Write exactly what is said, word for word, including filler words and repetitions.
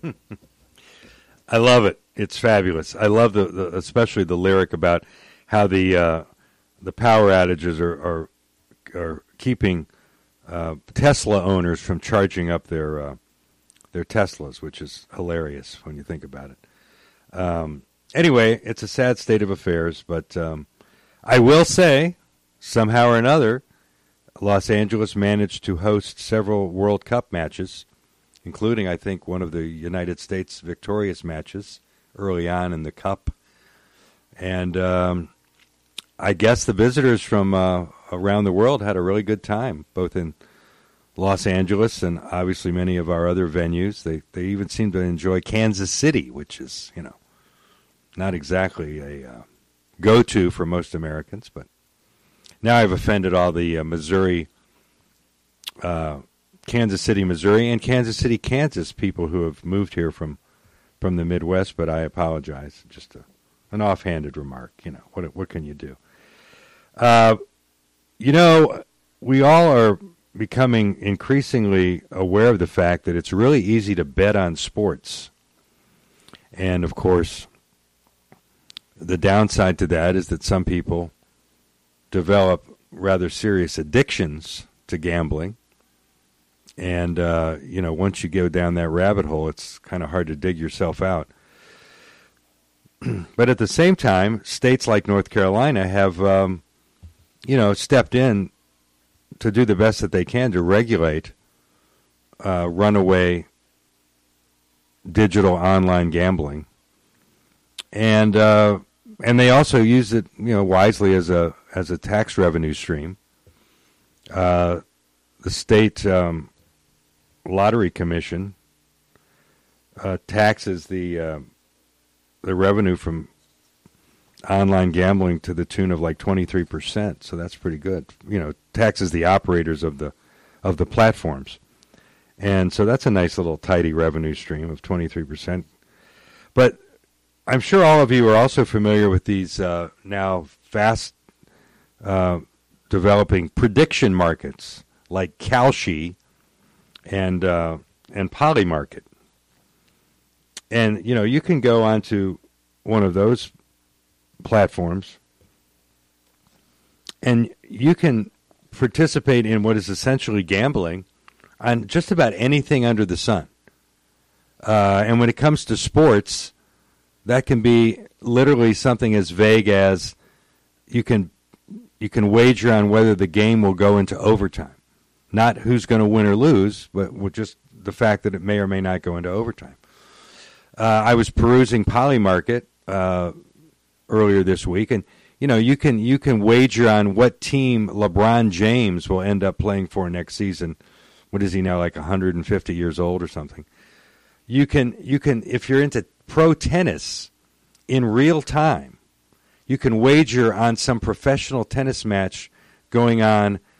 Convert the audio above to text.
I love it. It's fabulous. I love the, the especially the lyric about how the uh, the power outages are are, are keeping uh, Tesla owners from charging up their uh, their Teslas, which is hilarious when you think about it. Um, anyway, it's a sad state of affairs, but um, I will say, somehow or another, Los Angeles managed to host several World Cup matches, including, I think, one of the United States victorious matches early on in the Cup. And um, I guess the visitors from uh, around the world had a really good time, both in Los Angeles and obviously many of our other venues. They they even seem to enjoy Kansas City, which is, you know, not exactly a uh, go-to for most Americans. But now I've offended all the uh, Missouri, uh, Kansas City, Missouri, and Kansas City, Kansas people who have moved here from, from the Midwest, but I apologize. Just a, an offhanded remark. You know, what what can you do? Uh, you know, we all are becoming increasingly aware of the fact that it's really easy to bet on sports. And, of course, the downside to that is that some people develop rather serious addictions to gambling. And, uh, you know, once you go down that rabbit hole, it's kind of hard to dig yourself out. But at the same time, states like North Carolina have, um, you know, stepped in to do the best that they can to regulate uh, runaway digital online gambling. And uh, and they also use it, you know, wisely as a as a tax revenue stream. Uh, the state um, lottery commission uh, taxes the uh, the revenue from online gambling to the tune of like twenty-three percent. So that's pretty good. You know, taxes the operators of the of the platforms. And so that's a nice little tidy revenue stream of twenty-three percent. But I'm sure all of you are also familiar with these uh, now fast uh, developing prediction markets like Kalshi and uh, and Polymarket. And, you know, you can go onto one of those platforms and you can participate in what is essentially gambling on just about anything under the sun. Uh, and when it comes to sports, that can be literally something as vague as you can you can wager on whether the game will go into overtime. Not who's going to win or lose, but just the fact that it may or may not go into overtime. Uh, I was perusing Polymarket uh, earlier this week, and you know you can you can wager on what team LeBron James will end up playing for next season. What is he now, like one hundred fifty years old or something? You can you can if you're into pro tennis in real time, you can wager on some professional tennis match going on